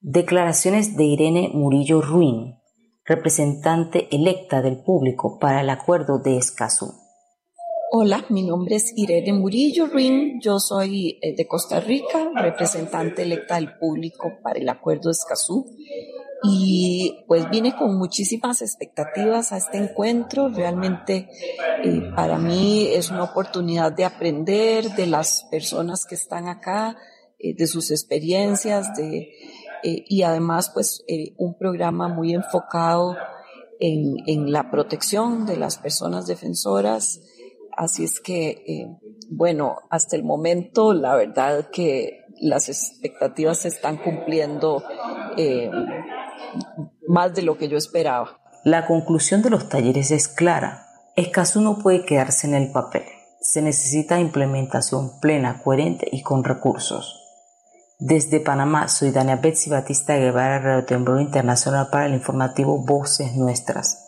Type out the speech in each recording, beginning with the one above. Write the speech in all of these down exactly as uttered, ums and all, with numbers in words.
Declaraciones de Irene Murillo Ruín, representante electa del público para el Acuerdo de Escazú. Hola, mi nombre es Irene Murillo Ruín, yo soy de Costa Rica, representante electa del público para el Acuerdo de Escazú, y pues vine con muchísimas expectativas a este encuentro. Realmente eh, para mí es una oportunidad de aprender de las personas que están acá, eh, de sus experiencias, de Eh, y además pues eh, un programa muy enfocado en, en la protección de las personas defensoras. Así es que, eh, bueno, hasta el momento la verdad que las expectativas se están cumpliendo eh, más de lo que yo esperaba. La conclusión de los talleres es clara. Escazú no puede quedarse en el papel. Se necesita implementación plena, coherente y con recursos. Desde Panamá, soy Dania Betsy Batista Guevara, Radio Temblor Internacional para el informativo Voces Nuestras.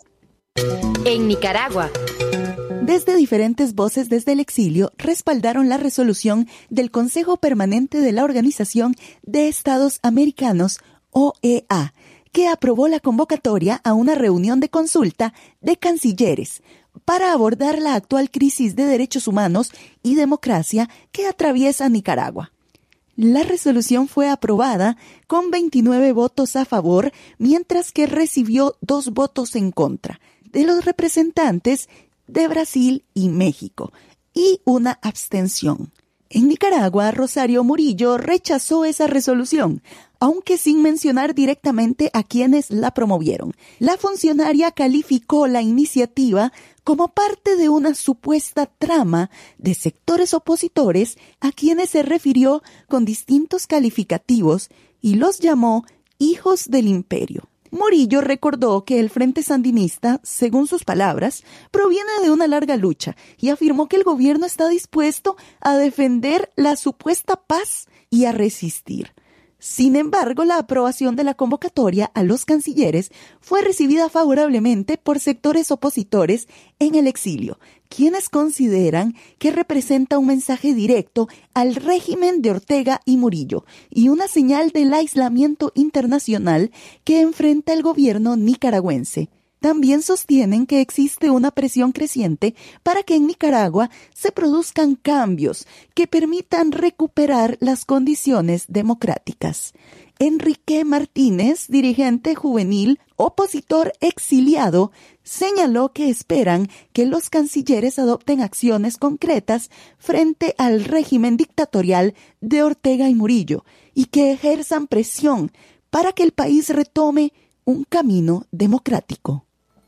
En Nicaragua. Desde diferentes voces desde el exilio respaldaron la resolución del Consejo Permanente de la Organización de Estados Americanos, O E A, que aprobó la convocatoria a una reunión de consulta de cancilleres para abordar la actual crisis de derechos humanos y democracia que atraviesa Nicaragua. La resolución fue aprobada con veintinueve votos a favor, mientras que recibió dos votos en contra de los representantes de Brasil y México y una abstención. En Nicaragua, Rosario Murillo rechazó esa resolución, aunque sin mencionar directamente a quienes la promovieron. La funcionaria calificó la iniciativa como parte de una supuesta trama de sectores opositores a quienes se refirió con distintos calificativos y los llamó hijos del imperio. Murillo recordó que el Frente Sandinista, según sus palabras, proviene de una larga lucha y afirmó que el gobierno está dispuesto a defender la supuesta paz y a resistir. Sin embargo, la aprobación de la convocatoria a los cancilleres fue recibida favorablemente por sectores opositores en el exilio, quienes consideran que representa un mensaje directo al régimen de Ortega y Murillo y una señal del aislamiento internacional que enfrenta el gobierno nicaragüense. También sostienen que existe una presión creciente para que en Nicaragua se produzcan cambios que permitan recuperar las condiciones democráticas. Enrique Martínez, dirigente juvenil, opositor exiliado, señaló que esperan que los cancilleres adopten acciones concretas frente al régimen dictatorial de Ortega y Murillo y que ejerzan presión para que el país retome un camino democrático.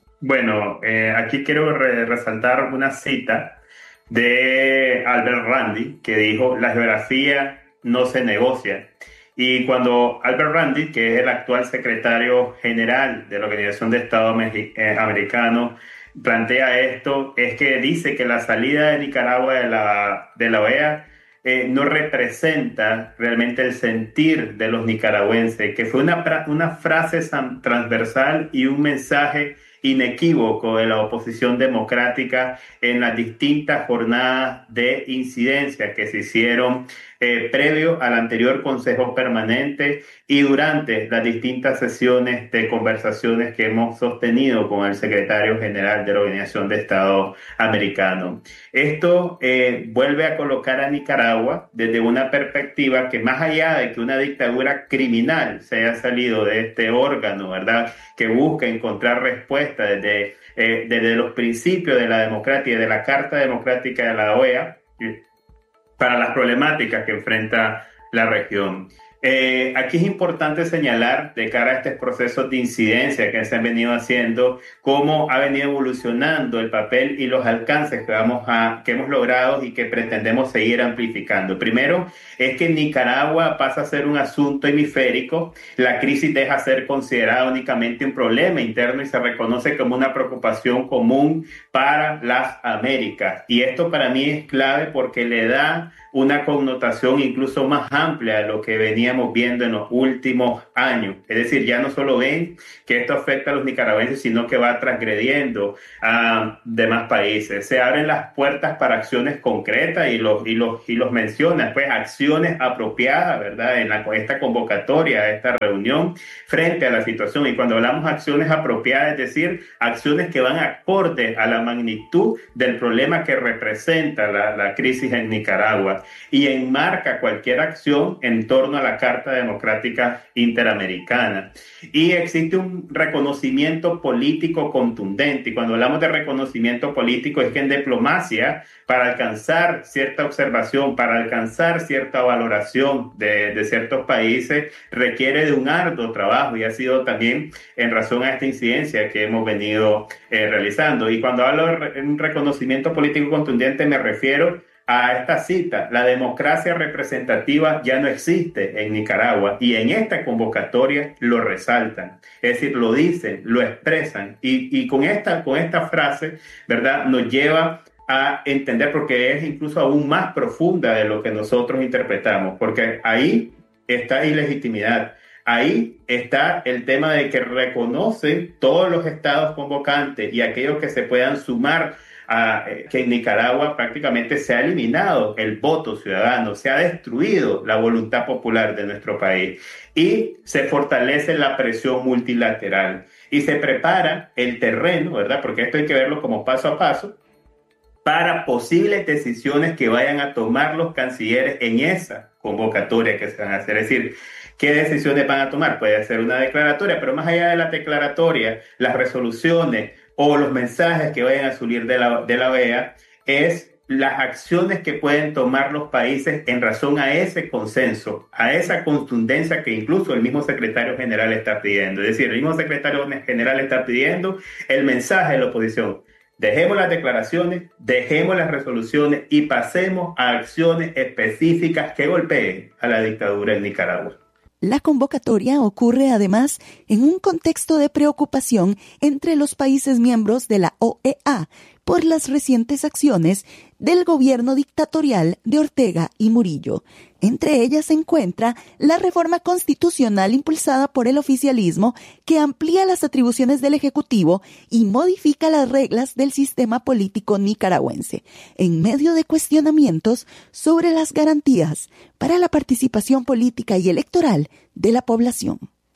Bueno, eh, aquí quiero re- resaltar una cita de Albert Randi que dijo: la geografía no se negocia. Y cuando Albert Randi, que es el actual secretario general de la Organización de Estados Americanos, plantea esto, es que dice que la salida de Nicaragua de la, de la O E A eh, no representa realmente el sentir de los nicaragüenses, que fue una, una frase transversal y un mensaje inequívoco de la oposición democrática en las distintas jornadas de incidencia que se hicieron eh, previo al anterior Consejo Permanente y durante las distintas sesiones de conversaciones que hemos sostenido con el secretario general de la Organización de Estados Americanos. Esto eh, vuelve a colocar a Nicaragua desde una perspectiva que, más allá de que una dictadura criminal se haya salido de este órgano, ¿verdad?, que busca encontrar respuesta desde, eh, desde los principios de la democracia y de la Carta Democrática de la O E A para las problemáticas que enfrenta la región. Eh, aquí es importante señalar, de cara a estos procesos de incidencia que se han venido haciendo, cómo ha venido evolucionando el papel y los alcances que, vamos a, que hemos logrado y que pretendemos seguir amplificando. Primero, es que Nicaragua pasa a ser un asunto hemisférico. La crisis deja de ser considerada únicamente un problema interno y se reconoce como una preocupación común para las Américas. Y esto para mí es clave porque le da una connotación incluso más amplia de lo que veníamos viendo en los últimos años. Es decir, ya no solo ven que esto afecta a los nicaragüenses, sino que va transgrediendo a demás países. Se abren las puertas para acciones concretas y los, y los, y los menciona, pues acciones apropiadas, ¿verdad? En la, esta convocatoria, esta reunión, frente a la situación. Y cuando hablamos de acciones apropiadas, es decir, acciones que van acorde a la magnitud del problema que representa la, la crisis en Nicaragua y enmarca cualquier acción en torno a la Carta Democrática Interamericana. Y existe un reconocimiento político contundente. Y cuando hablamos de reconocimiento político es que en diplomacia, para alcanzar cierta observación, para alcanzar cierta valoración de, de ciertos países, requiere de un arduo trabajo y ha sido también en razón a esta incidencia que hemos venido eh, realizando. Y cuando hablo de un reconocimiento político contundente me refiero a esta cita: la democracia representativa ya no existe en Nicaragua, y en esta convocatoria lo resaltan, es decir, lo dicen, lo expresan, y, y con, esta, con esta frase, ¿verdad?, nos lleva a entender, porque es incluso aún más profunda de lo que nosotros interpretamos, porque ahí está ilegitimidad. Ahí está el tema de que reconocen todos los estados convocantes y aquellos que se puedan sumar a eh, que en Nicaragua prácticamente se ha eliminado el voto ciudadano, se ha destruido la voluntad popular de nuestro país y se fortalece la presión multilateral y se prepara el terreno, ¿verdad? Porque esto hay que verlo como paso a paso, para posibles decisiones que vayan a tomar los cancilleres en esa convocatoria que se van a hacer. Es decir, ¿qué decisiones van a tomar? Puede ser una declaratoria, pero más allá de la declaratoria, las resoluciones o los mensajes que vayan a salir de la, de la O E A es las acciones que pueden tomar los países en razón a ese consenso, a esa contundencia que incluso el mismo secretario general está pidiendo. Es decir, el mismo secretario general está pidiendo el mensaje de la oposición: dejemos las declaraciones, dejemos las resoluciones y pasemos a acciones específicas que golpeen a la dictadura en Nicaragua. La convocatoria ocurre además en un contexto de preocupación entre los países miembros de la O E A por las recientes acciones del gobierno dictatorial de Ortega y Murillo. Entre ellas se encuentra la reforma constitucional impulsada por el oficialismo, que amplía las atribuciones del Ejecutivo y modifica las reglas del sistema político nicaragüense, en medio de cuestionamientos sobre las garantías para la participación política y electoral de la población.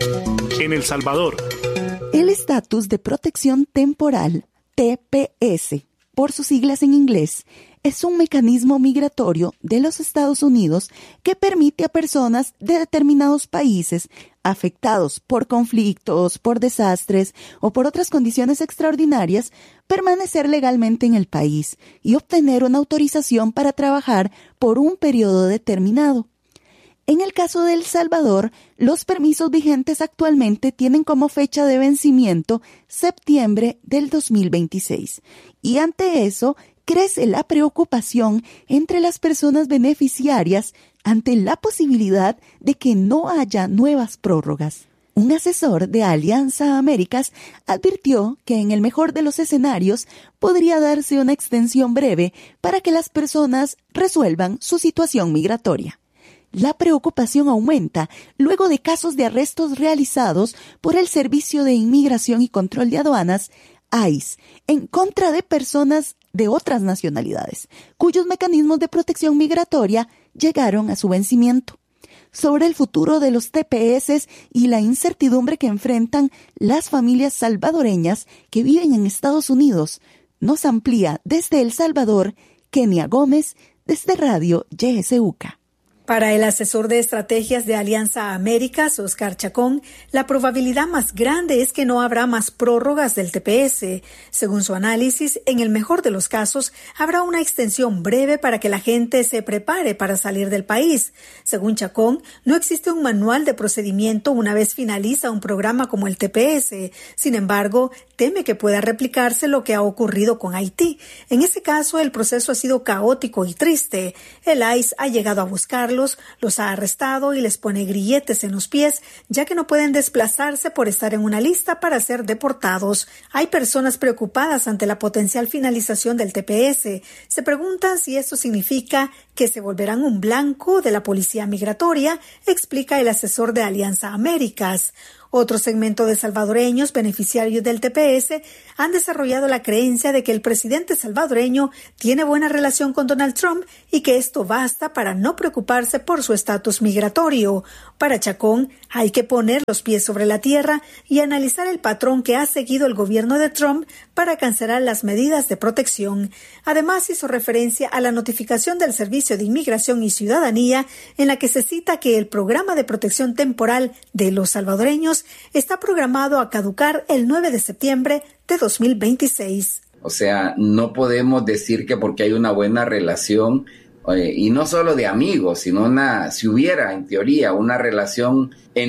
En El Salvador, el estatus de protección temporal, T P S, por sus siglas en inglés, es un mecanismo migratorio de los Estados Unidos que permite a personas de determinados países afectados por conflictos, por desastres o por otras condiciones extraordinarias permanecer legalmente en el país y obtener una autorización para trabajar por un periodo determinado. En el caso de El Salvador, los permisos vigentes actualmente tienen como fecha de vencimiento septiembre del dos mil veintiséis, y ante eso crece la preocupación entre las personas beneficiarias ante la posibilidad de que no haya nuevas prórrogas. Un asesor de Alianza Américas advirtió que en el mejor de los escenarios podría darse una extensión breve para que las personas resuelvan su situación migratoria. La preocupación aumenta luego de casos de arrestos realizados por el Servicio de Inmigración y Control de Aduanas, I C E, en contra de personas de otras nacionalidades, cuyos mecanismos de protección migratoria llegaron a su vencimiento. Sobre el futuro de los T P S y la incertidumbre que enfrentan las familias salvadoreñas que viven en Estados Unidos, nos amplía desde El Salvador Kenia Gómez, desde Radio Y S U C A. Para el asesor de estrategias de Alianza Américas, Oscar Chacón, la probabilidad más grande es que no habrá más prórrogas del T P S. Según su análisis, en el mejor de los casos, habrá una extensión breve para que la gente se prepare para salir del país. Según Chacón, no existe un manual de procedimiento una vez finaliza un programa como el T P S. Sin embargo, teme que pueda replicarse lo que ha ocurrido con Haití. En ese caso, el proceso ha sido caótico y triste. El I C E ha llegado a buscar detenerlos, los ha arrestado y les pone grilletes en los pies, ya que no pueden desplazarse por estar en una lista para ser deportados. Hay personas preocupadas ante la potencial finalización del T P S. Se preguntan si esto significa que se volverán un blanco de la policía migratoria, explica el asesor de Alianza Américas. Otro segmento de salvadoreños beneficiarios del T P S han desarrollado la creencia de que el presidente salvadoreño tiene buena relación con Donald Trump y que esto basta para no preocuparse por su estatus migratorio. Para Chacón, hay que poner los pies sobre la tierra y analizar el patrón que ha seguido el gobierno de Trump para cancelar las medidas de protección. Además, hizo referencia a la notificación del Servicio de Inmigración y Ciudadanía en la que se cita que el programa de protección temporal de los salvadoreños está programado a caducar el nueve de septiembre de dos mil veintiséis. O sea, no podemos decir que porque hay una buena relación, eh, y no solo de amigos, sino una, si hubiera en teoría una relación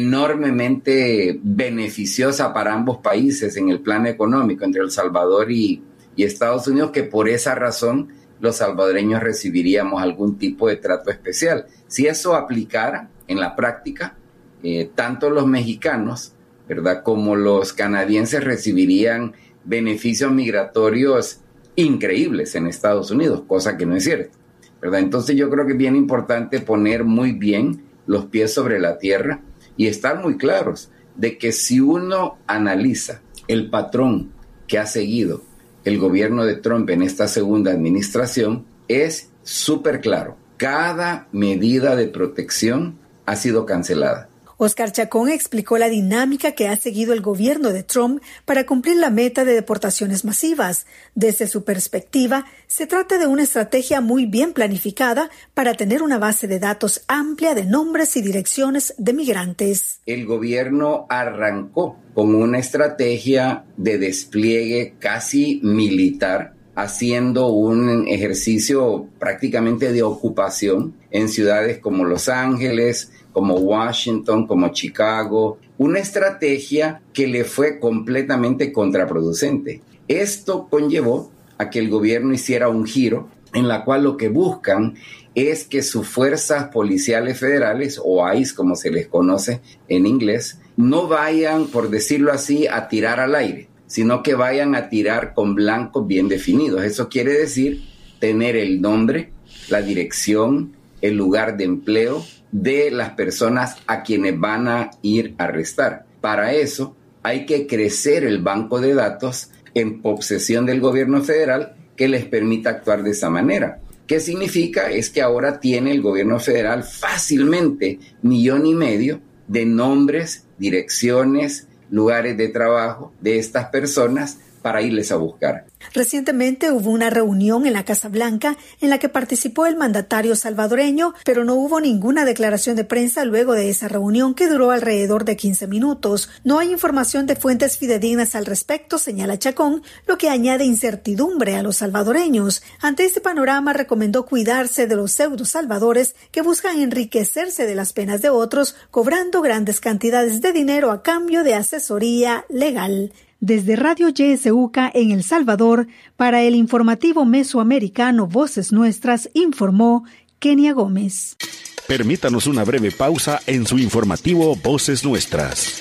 enormemente beneficiosa para ambos países en el plano económico, entre El Salvador y, y Estados Unidos, que por esa razón los salvadoreños recibiríamos algún tipo de trato especial. Si eso aplicara en la práctica, Eh, tanto los mexicanos, ¿verdad?, como los canadienses recibirían beneficios migratorios increíbles en Estados Unidos, cosa que no es cierto, ¿verdad? Entonces yo creo que es bien importante poner muy bien los pies sobre la tierra y estar muy claros de que si uno analiza el patrón que ha seguido el gobierno de Trump en esta segunda administración, es súper claro. Cada medida de protección ha sido cancelada. Oscar Chacón explicó la dinámica que ha seguido el gobierno de Trump para cumplir la meta de deportaciones masivas. Desde su perspectiva, se trata de una estrategia muy bien planificada para tener una base de datos amplia de nombres y direcciones de migrantes. El gobierno arrancó con una estrategia de despliegue casi militar, haciendo un ejercicio prácticamente de ocupación en ciudades como Los Ángeles, como Washington, como Chicago, una estrategia que le fue completamente contraproducente. Esto conllevó a que el gobierno hiciera un giro en la cual lo que buscan es que sus fuerzas policiales federales, o I C E como se les conoce en inglés, no vayan, por decirlo así, a tirar al aire, sino que vayan a tirar con blancos bien definidos. Eso quiere decir tener el nombre, la dirección, el lugar de empleo de las personas a quienes van a ir a arrestar. Para eso hay que crecer el banco de datos en posesión del gobierno federal que les permita actuar de esa manera. ¿Qué significa? Es que ahora tiene el gobierno federal fácilmente millón y medio de nombres, direcciones, lugares de trabajo de estas personas para irles a buscar. Recientemente hubo una reunión en la Casa Blanca en la que participó el mandatario salvadoreño, pero no hubo ninguna declaración de prensa luego de esa reunión que duró alrededor de quince minutos. No hay información de fuentes fidedignas al respecto, señala Chacón, lo que añade incertidumbre a los salvadoreños. Ante este panorama, recomendó cuidarse de los pseudo salvadores que buscan enriquecerse de las penas de otros, cobrando grandes cantidades de dinero a cambio de asesoría legal. Desde Radio Y S U C A en El Salvador, para el informativo mesoamericano Voces Nuestras, informó Kenia Gómez. Permítanos una breve pausa en su informativo Voces Nuestras.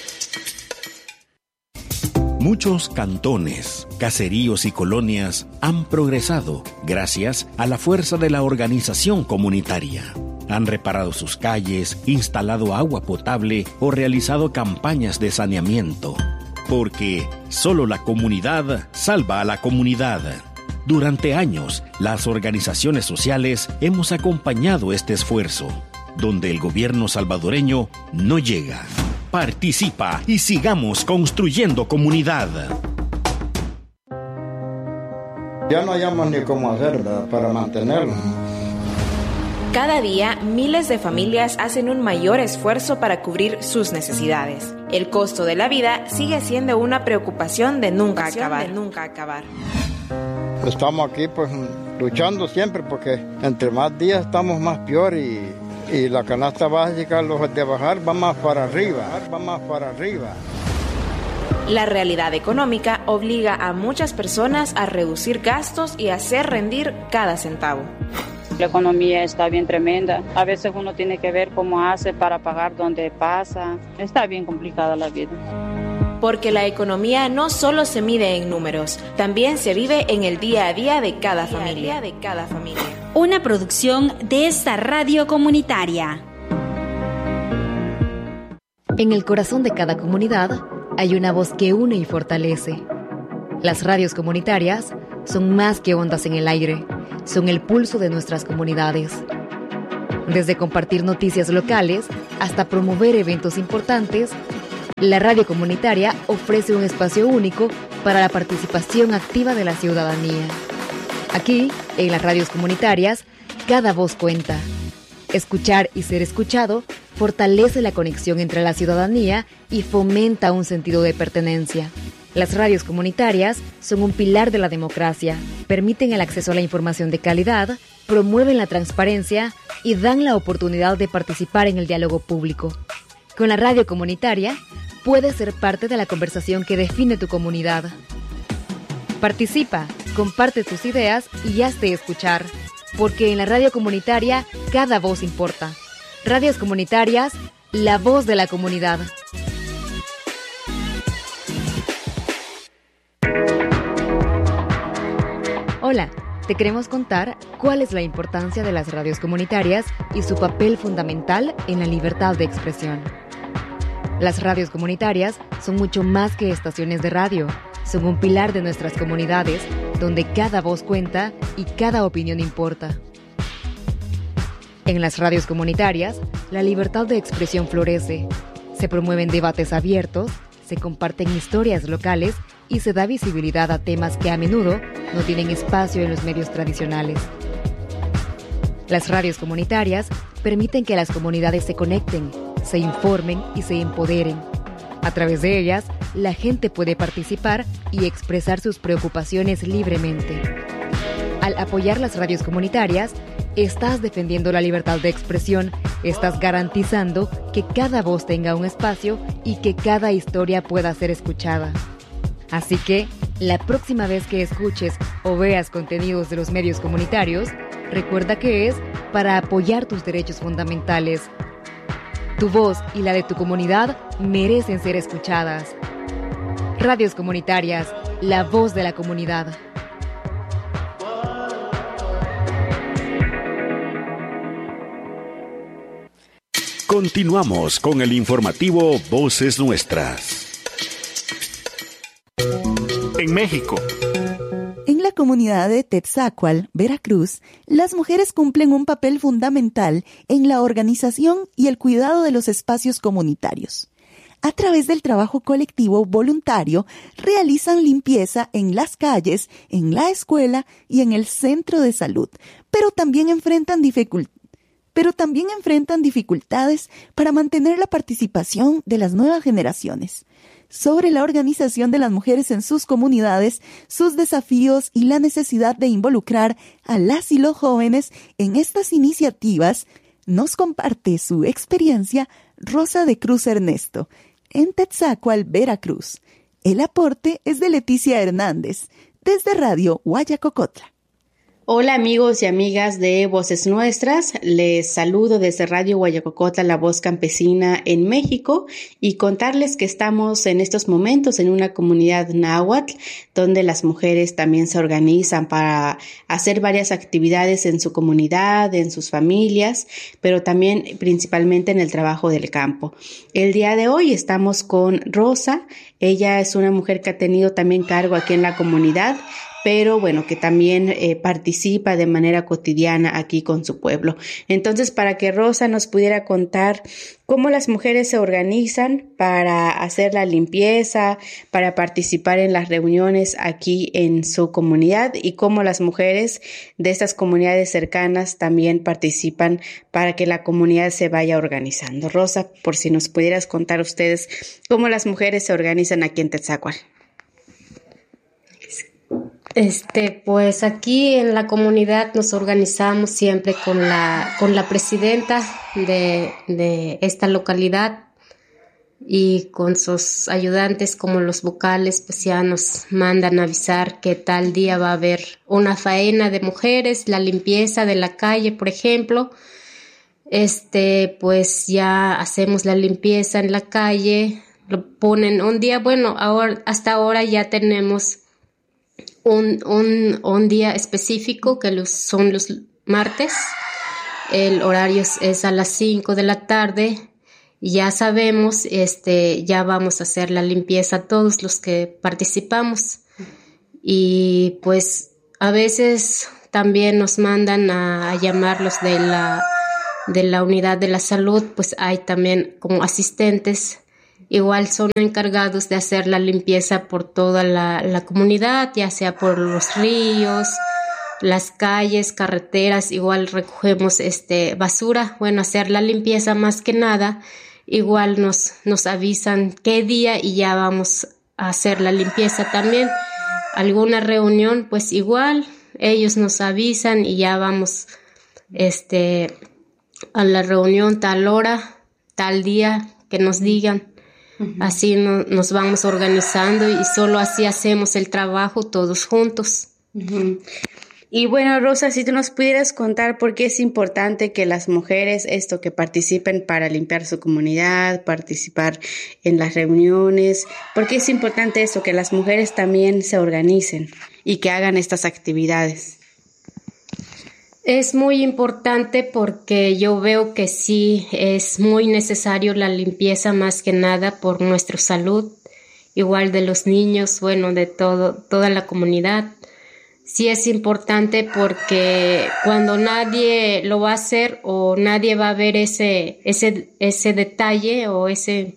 Muchos cantones, caseríos y colonias han progresado gracias a la fuerza de la organización comunitaria. Han reparado sus calles, instalado agua potable o realizado campañas de saneamiento. Porque solo la comunidad salva a la comunidad. Durante años, las organizaciones sociales hemos acompañado este esfuerzo, donde el gobierno salvadoreño no llega. Participa y sigamos construyendo comunidad. Ya no hayamos ni cómo hacer, ¿verdad?, para mantenerlo. Cada día, miles de familias hacen un mayor esfuerzo para cubrir sus necesidades. El costo de la vida sigue siendo una preocupación de nunca acabar. De nunca acabar. Estamos aquí pues luchando siempre porque entre más días estamos más peor y, y la canasta básica, los de bajar, va más para arriba, va más para arriba. La realidad económica obliga a muchas personas a reducir gastos y hacer rendir cada centavo. La economía está bien tremenda. A veces uno tiene que ver cómo hace para pagar donde pasa. Está bien complicada la vida. Porque la economía no solo se mide en números, también se vive en el día a día de cada familia. De cada familia. Una producción de esta radio comunitaria. En el corazón de cada comunidad hay una voz que une y fortalece. Las radios comunitarias son más que ondas en el aire, son el pulso de nuestras comunidades. Desde compartir noticias locales hasta promover eventos importantes, la radio comunitaria ofrece un espacio único para la participación activa de la ciudadanía. Aquí, en las radios comunitarias, cada voz cuenta. Escuchar y ser escuchado fortalece la conexión entre la ciudadanía y fomenta un sentido de pertenencia. Las radios comunitarias son un pilar de la democracia, permiten el acceso a la información de calidad, promueven la transparencia y dan la oportunidad de participar en el diálogo público. Con la radio comunitaria, puedes ser parte de la conversación que define tu comunidad. Participa, comparte tus ideas y hazte escuchar, porque en la radio comunitaria cada voz importa. Radios comunitarias, la voz de la comunidad. Hola, te queremos contar cuál es la importancia de las radios comunitarias y su papel fundamental en la libertad de expresión. Las radios comunitarias son mucho más que estaciones de radio, son un pilar de nuestras comunidades, donde cada voz cuenta y cada opinión importa. En las radios comunitarias, la libertad de expresión florece, se promueven debates abiertos, se comparten historias locales y se da visibilidad a temas que a menudo no tienen espacio en los medios tradicionales. Las radios comunitarias permiten que las comunidades se conecten, se informen y se empoderen. A través de ellas, la gente puede participar y expresar sus preocupaciones libremente. Al apoyar las radios comunitarias, estás defendiendo la libertad de expresión, estás garantizando que cada voz tenga un espacio y que cada historia pueda ser escuchada. Así que, la próxima vez que escuches o veas contenidos de los medios comunitarios, recuerda que es para apoyar tus derechos fundamentales. Tu voz y la de tu comunidad merecen ser escuchadas. Radios comunitarias, la voz de la comunidad. Continuamos con el informativo Voces Nuestras. En México. En la comunidad de Tetzácual, Veracruz, las mujeres cumplen un papel fundamental en la organización y el cuidado de los espacios comunitarios. A través del trabajo colectivo voluntario, realizan limpieza en las calles, en la escuela y en el centro de salud, pero también enfrentan dificultades. pero también enfrentan dificultades para mantener la participación de las nuevas generaciones. Sobre la organización de las mujeres en sus comunidades, sus desafíos y la necesidad de involucrar a las y los jóvenes en estas iniciativas, nos comparte su experiencia Rosa de Cruz Ernesto, en Tetzácual, Veracruz. El aporte es de Leticia Hernández, desde Radio Guayacocotla. Hola amigos y amigas de Voces Nuestras, les saludo desde Radio Guayacocotla, la voz campesina en México, y contarles que estamos en estos momentos en una comunidad náhuatl donde las mujeres también se organizan para hacer varias actividades en su comunidad, en sus familias, pero también principalmente en el trabajo del campo. El día de hoy estamos con Rosa, ella es una mujer que ha tenido también cargo aquí en la comunidad, pero bueno, que también eh, participa de manera cotidiana aquí con su pueblo. Entonces, para que Rosa nos pudiera contar cómo las mujeres se organizan para hacer la limpieza, para participar en las reuniones aquí en su comunidad y cómo las mujeres de estas comunidades cercanas también participan para que la comunidad se vaya organizando. Rosa, por si nos pudieras contar ustedes cómo las mujeres se organizan aquí en Tetzácual. Este, pues aquí en la comunidad nos organizamos siempre con la, con la presidenta de, de esta localidad. y con sus ayudantes como los vocales pues ya nos mandan avisar que tal día va a haber una faena de mujeres, la limpieza de la calle, por ejemplo. Este, pues ya hacemos la limpieza en la calle, lo ponen un día, bueno, ahora, hasta ahora ya tenemos un, un, un día específico que los, son los martes. El horario es, es a las cinco de la tarde. Ya sabemos, este, ya vamos a hacer la limpieza todos los que participamos. Y pues a veces también nos mandan a, a llamarlos de la, de la unidad de la salud, pues hay también como asistentes. Igual son encargados de hacer la limpieza por toda la, la comunidad, ya sea por los ríos, las calles, carreteras. Igual recogemos este, basura, bueno, hacer la limpieza más que nada. Igual nos, nos avisan qué día y ya vamos a hacer la limpieza también. Alguna reunión, pues igual, ellos nos avisan y ya vamos este, a la reunión tal hora, tal día que nos digan. Uh-huh. Así no, nos vamos organizando y solo así hacemos el trabajo todos juntos. Uh-huh. Y bueno, Rosa, si tú nos pudieras contar por qué es importante que las mujeres, esto, que participen para limpiar su comunidad, participar en las reuniones, por qué es importante eso, que las mujeres también se organicen y que hagan estas actividades. Es muy importante porque yo veo que sí es muy necesario la limpieza más que nada por nuestra salud, igual de los niños, bueno, de todo, toda la comunidad. Sí es importante porque cuando nadie lo va a hacer o nadie va a ver ese, ese, ese detalle o ese,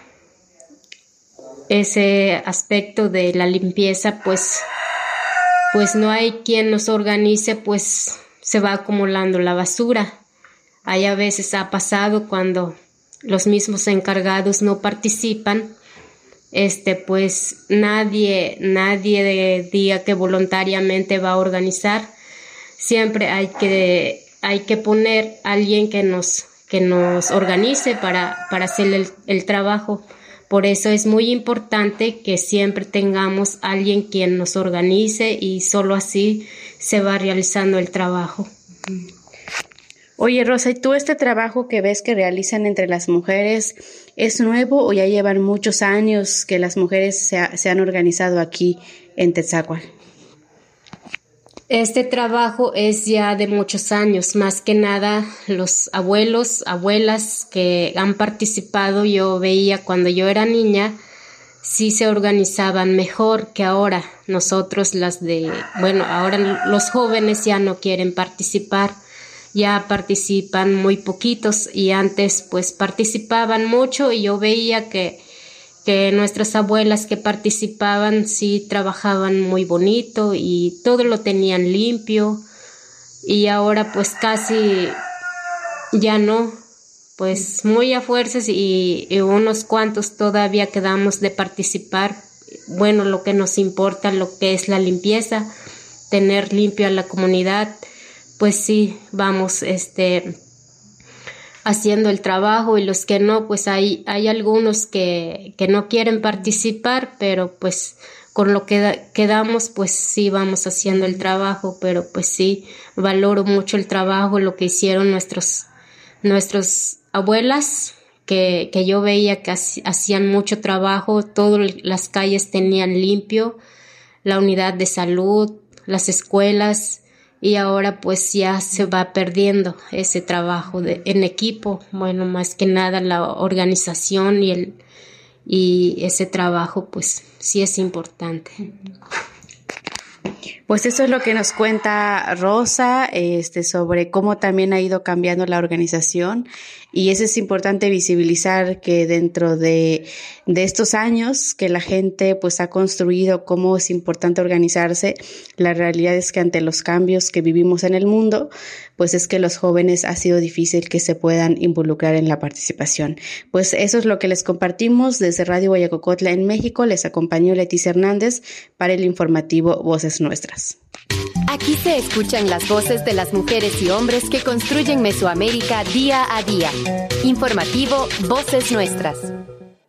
ese aspecto de la limpieza, pues, pues no hay quien nos organice, pues se va acumulando la basura. Hay a veces ha pasado cuando los mismos encargados no participan, este pues nadie nadie diga que voluntariamente va a organizar. Siempre hay que hay que poner a alguien que nos que nos organice para para hacer el, el trabajo. Por eso es muy importante que siempre tengamos a alguien quien nos organice y solo así se va realizando el trabajo. Oye, Rosa, ¿y tú este trabajo que ves que realizan entre las mujeres es nuevo o ya llevan muchos años que las mujeres se, ha, se han organizado aquí en Tetzacual? Este trabajo es ya de muchos años, más que nada los abuelos, abuelas que han participado, yo veía cuando yo era niña, sí se organizaban mejor que ahora. Nosotros las de, bueno, ahora los jóvenes ya no quieren participar, ya participan muy poquitos y antes pues participaban mucho y yo veía que que nuestras abuelas que participaban sí trabajaban muy bonito y todo lo tenían limpio y ahora pues casi ya no, pues muy a fuerzas y, y unos cuantos todavía quedamos de participar. Bueno, lo que nos importa, lo que es la limpieza, tener limpio a la comunidad, pues sí, vamos este haciendo el trabajo y los que no, pues hay, hay algunos que, que no quieren participar, pero pues con lo que da, quedamos, pues sí vamos haciendo el trabajo, pero pues sí valoro mucho el trabajo, lo que hicieron nuestros, nuestros abuelas, que, que yo veía que hacían mucho trabajo, todas las calles tenían limpio, la unidad de salud, las escuelas. Y ahora pues ya se va perdiendo ese trabajo de, en equipo, bueno, más que nada la organización y el y ese trabajo pues sí es importante. Pues eso es lo que nos cuenta Rosa, este, sobre cómo también ha ido cambiando la organización, y eso es importante visibilizar, que dentro de, de estos años que la gente pues ha construido cómo es importante organizarse. La realidad es que ante los cambios que vivimos en el mundo, pues es que los jóvenes ha sido difícil que se puedan involucrar en la participación. Pues eso es lo que les compartimos desde Radio Guayacocotla en México. Les acompañó Leticia Hernández para el informativo Voces Nuestras. Aquí se escuchan las voces de las mujeres y hombres que construyen Mesoamérica día a día. Informativo Voces Nuestras.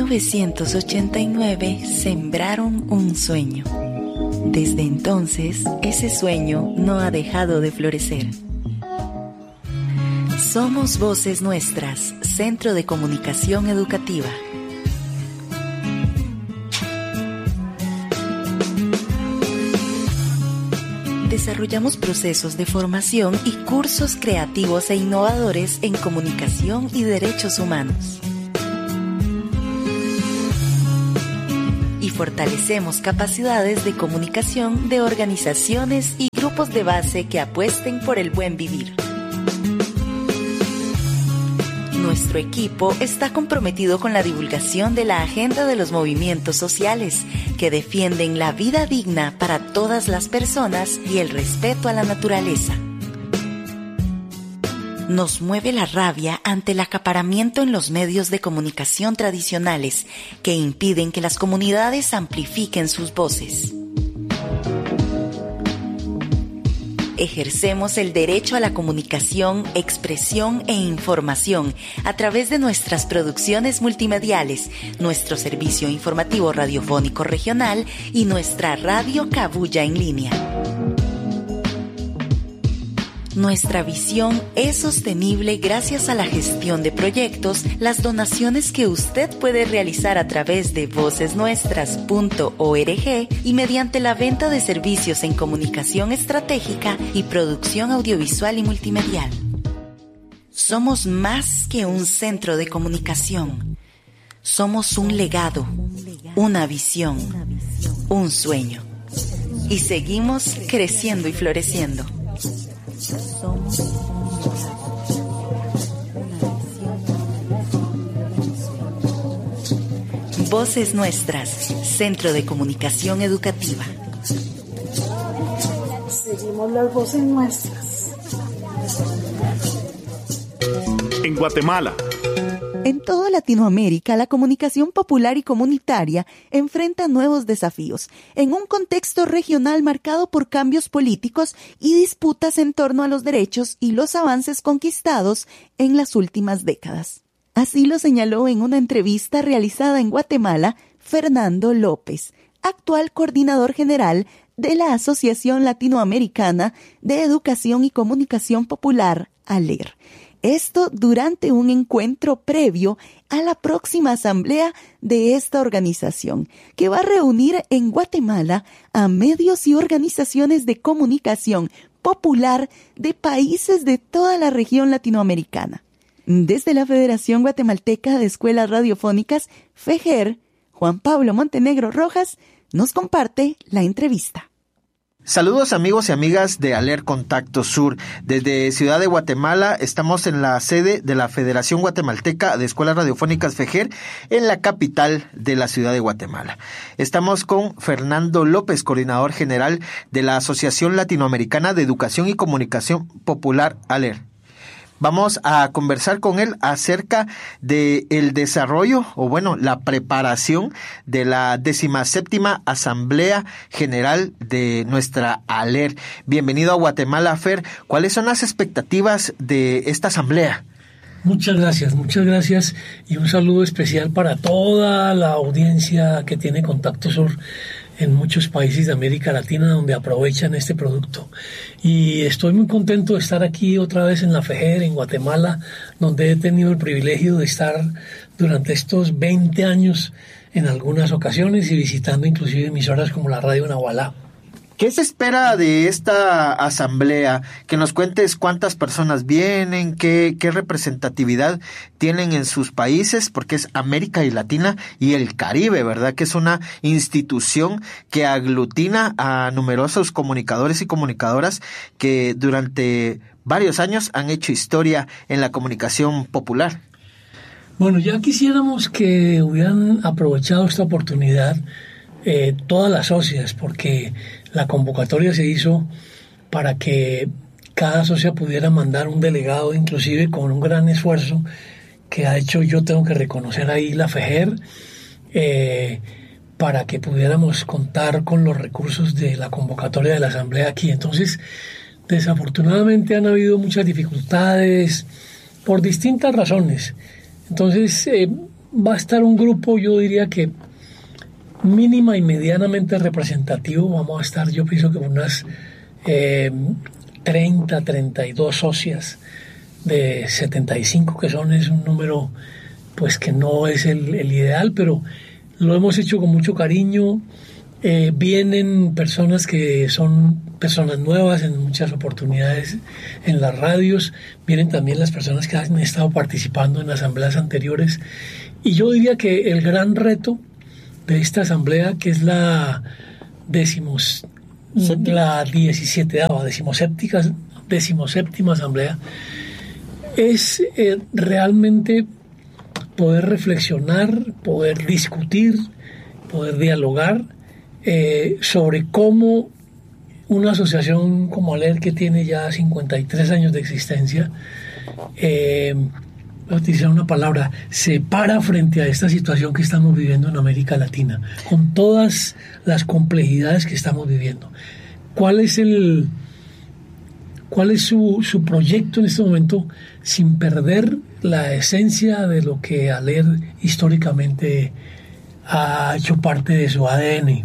novecientos ochenta y nueve sembraron un sueño. Desde entonces, ese sueño no ha dejado de florecer. Somos Voces Nuestras, Centro de Comunicación Educativa. Desarrollamos procesos de formación y cursos creativos e innovadores en comunicación y derechos humanos. Y fortalecemos capacidades de comunicación de organizaciones y grupos de base que apuesten por el buen vivir. Nuestro equipo está comprometido con la divulgación de la agenda de los movimientos sociales que defienden la vida digna para todas las personas y el respeto a la naturaleza. Nos mueve la rabia ante el acaparamiento en los medios de comunicación tradicionales que impiden que las comunidades amplifiquen sus voces. Ejercemos el derecho a la comunicación, expresión e información a través de nuestras producciones multimediales, nuestro servicio informativo radiofónico regional y nuestra radio Cabuya en línea. Nuestra visión es sostenible gracias a la gestión de proyectos, las donaciones que usted puede realizar a través de voces nuestras punto org y mediante la venta de servicios en comunicación estratégica y producción audiovisual y multimedial. Somos más que un centro de comunicación. Somos un legado, una visión, un sueño. Y seguimos creciendo y floreciendo. Voces Nuestras, Centro de Comunicación Educativa. Seguimos las voces nuestras. En Guatemala. En toda Latinoamérica, la comunicación popular y comunitaria enfrenta nuevos desafíos, en un contexto regional marcado por cambios políticos y disputas en torno a los derechos y los avances conquistados en las últimas décadas. Así lo señaló en una entrevista realizada en Guatemala Fernando López, actual coordinador general de la Asociación Latinoamericana de Educación y Comunicación Popular, ALER. Esto durante un encuentro previo a la próxima asamblea de esta organización, que va a reunir en Guatemala a medios y organizaciones de comunicación popular de países de toda la región latinoamericana. Desde la Federación Guatemalteca de Escuelas Radiofónicas, FEGER, Juan Pablo Montenegro Rojas nos comparte la entrevista. Saludos amigos y amigas de ALER Contacto Sur. Desde Ciudad de Guatemala estamos en la sede de la Federación Guatemalteca de Escuelas Radiofónicas FEGER en la capital de la ciudad de Guatemala. Estamos con Fernando López, coordinador general de la Asociación Latinoamericana de Educación y Comunicación Popular, ALER. Vamos a conversar con él acerca de el desarrollo, o bueno, la preparación de la decimoséptima Asamblea General de nuestra ALER. Bienvenido a Guatemala, Fer. ¿Cuáles son las expectativas de esta asamblea? Muchas gracias, muchas gracias y un saludo especial para toda la audiencia que tiene Contacto Sur en muchos países de América Latina donde aprovechan este producto. Y estoy muy contento de estar aquí otra vez en la FEGER, en Guatemala, donde he tenido el privilegio de estar durante estos veinte años en algunas ocasiones y visitando inclusive emisoras como la Radio Nahualá. ¿Qué se espera de esta asamblea? Que nos cuentes cuántas personas vienen, qué, qué representatividad tienen en sus países, porque es América y Latina y el Caribe, ¿verdad? Que es una institución que aglutina a numerosos comunicadores y comunicadoras que durante varios años han hecho historia en la comunicación popular. Bueno, ya quisiéramos que hubieran aprovechado esta oportunidad eh, todas las socias, porque la convocatoria se hizo para que cada socia pudiera mandar un delegado, inclusive con un gran esfuerzo que ha hecho, yo tengo que reconocer ahí, la FEGER, eh, para que pudiéramos contar con los recursos de la convocatoria de la asamblea aquí. Entonces, desafortunadamente han habido muchas dificultades por distintas razones. Entonces, eh, va a estar un grupo, yo diría que mínima y medianamente representativo. Vamos a estar, yo pienso que unas eh, treinta, treinta y dos socias de setenta y cinco, que son, es un número pues que no es el, el ideal, pero lo hemos hecho con mucho cariño. Eh, vienen personas que son personas nuevas en muchas oportunidades en las radios, vienen también las personas que han estado participando en asambleas anteriores, y yo diría que el gran reto de esta asamblea, que es la decimos, la diecisietava, decimoséptica, decimoséptima asamblea, es eh, realmente poder reflexionar, poder discutir, poder dialogar eh, sobre cómo una asociación como ALER, que tiene ya cincuenta y tres años de existencia, eh, voy a utilizar una palabra, se para frente a esta situación que estamos viviendo en América Latina, con todas las complejidades que estamos viviendo. ¿Cuál es el cuál es su, su proyecto en este momento, sin perder la esencia de lo que ALER históricamente ha hecho parte de su A D N?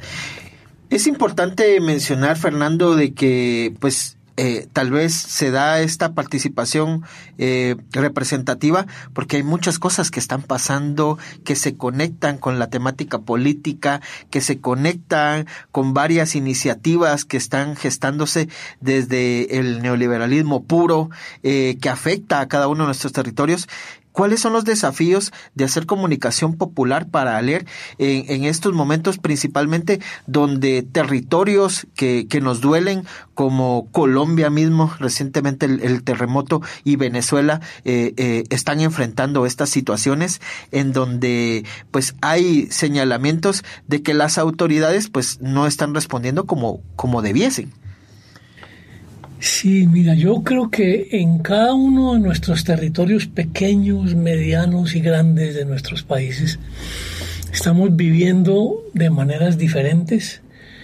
Es importante mencionar, Fernando, de que pues Eh, tal vez se da esta participación eh, representativa porque hay muchas cosas que están pasando, que se conectan con la temática política, que se conectan con varias iniciativas que están gestándose desde el neoliberalismo puro, eh, que afecta a cada uno de nuestros territorios. ¿Cuáles son los desafíos de hacer comunicación popular para ALER en, en estos momentos, principalmente donde territorios que, que nos duelen, como Colombia mismo, recientemente el, el terremoto, y Venezuela, eh, eh, están enfrentando estas situaciones en donde pues hay señalamientos de que las autoridades pues no están respondiendo como, como debiesen? Sí, mira, yo creo que en cada uno de nuestros territorios pequeños, medianos y grandes de nuestros países estamos viviendo de maneras diferentes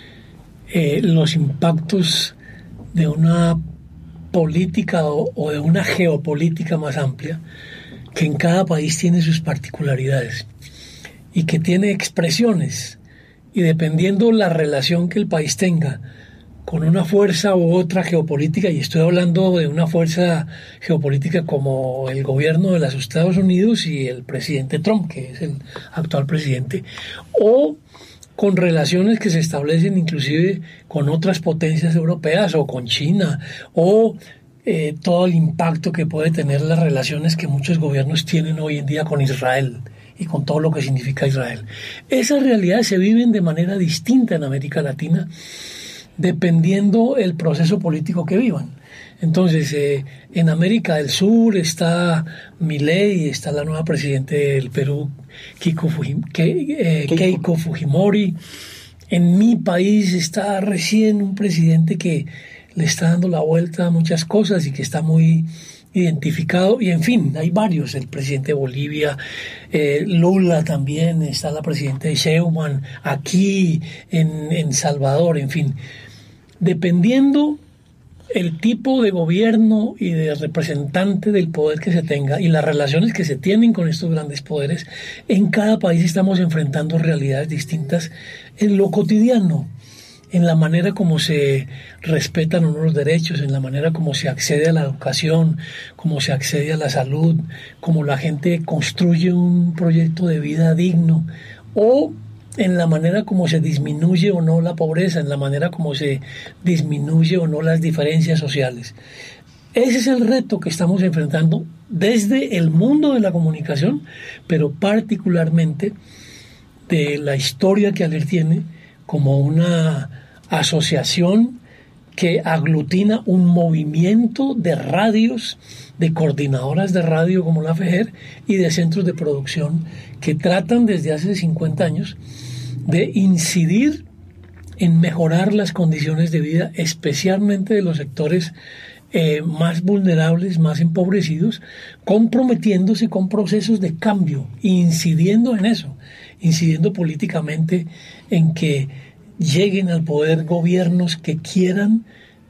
eh, los impactos de una política o, o de una geopolítica más amplia, que en cada país tiene sus particularidades y que tiene expresiones, y dependiendo la relación que el país tenga con una fuerza u otra geopolítica, y estoy hablando de una fuerza geopolítica como el gobierno de los Estados Unidos y el presidente Trump, que es el actual presidente, o con relaciones que se establecen inclusive con otras potencias europeas o con China, o eh, todo el impacto que puede tener las relaciones que muchos gobiernos tienen hoy en día con Israel y con todo lo que significa Israel. Esas realidades se viven de manera distinta en América Latina, dependiendo el proceso político que vivan. Entonces, eh, en América del Sur está Milei, está la nueva presidenta del Perú, Keiko, Fujim, Ke, eh, Keiko. Keiko Fujimori. En mi país está recién un presidente que le está dando la vuelta a muchas cosas y que está muy identificado, y en fin, hay varios, el presidente de Bolivia, eh, Lula también, está la presidenta de Sheinbaum, aquí en, en Salvador, en fin. Dependiendo el tipo de gobierno y de representante del poder que se tenga y las relaciones que se tienen con estos grandes poderes, en cada país estamos enfrentando realidades distintas en lo cotidiano, en la manera como se respetan unos derechos, en la manera como se accede a la educación, como se accede a la salud, como la gente construye un proyecto de vida digno, o en la manera como se disminuye o no la pobreza, en la manera como se disminuye o no las diferencias sociales. Ese es el reto que estamos enfrentando desde el mundo de la comunicación, pero particularmente de la historia que ALER tiene como una asociación que aglutina un movimiento de radios, de coordinadoras de radio como la FEGER y de centros de producción que tratan desde hace cincuenta años de incidir en mejorar las condiciones de vida, especialmente de los sectores eh, más vulnerables, más empobrecidos, comprometiéndose con procesos de cambio, incidiendo en eso, incidiendo políticamente en que lleguen al poder gobiernos que quieran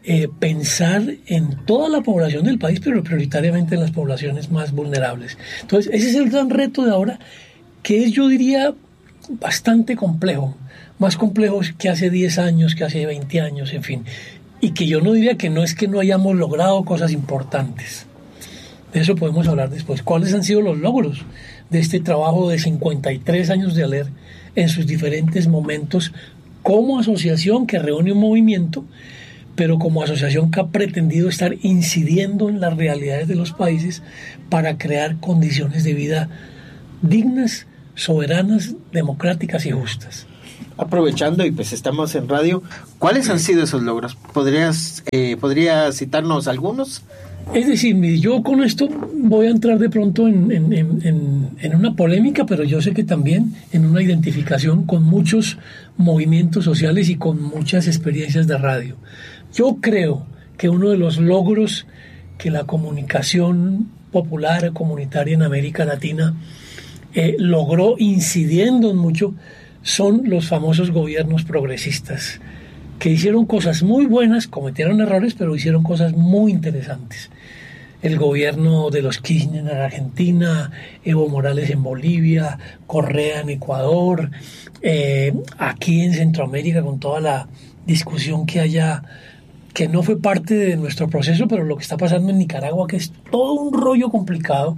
eh, pensar en toda la población del país, pero prioritariamente en las poblaciones más vulnerables. Entonces, ese es el gran reto de ahora, que es, yo diría, bastante complejo, más complejo que hace diez años, que hace veinte años, en fin. Y que yo no diría que no es que no hayamos logrado cosas importantes. De eso podemos hablar después. ¿Cuáles han sido los logros de este trabajo de cincuenta y tres años de ALER en sus diferentes momentos como asociación que reúne un movimiento, pero como asociación que ha pretendido estar incidiendo en las realidades de los países para crear condiciones de vida dignas, soberanas, democráticas y justas? Aprovechando, y pues estamos en radio, ¿cuáles han sido esos logros? ¿Podrías, eh, ¿podrías citarnos algunos? Es decir, yo con esto voy a entrar de pronto en, en, en, en una polémica, pero yo sé que también en una identificación con muchos movimientos sociales y con muchas experiencias de radio. Yo creo que uno de los logros que la comunicación popular, comunitaria en América Latina eh, logró incidiendo en mucho son los famosos gobiernos progresistas, que hicieron cosas muy buenas, cometieron errores, pero hicieron cosas muy interesantes. El gobierno de los Kirchner en Argentina, Evo Morales en Bolivia, Correa en Ecuador, eh, aquí en Centroamérica con toda la discusión que haya, que no fue parte de nuestro proceso, pero lo que está pasando en Nicaragua, que es todo un rollo complicado.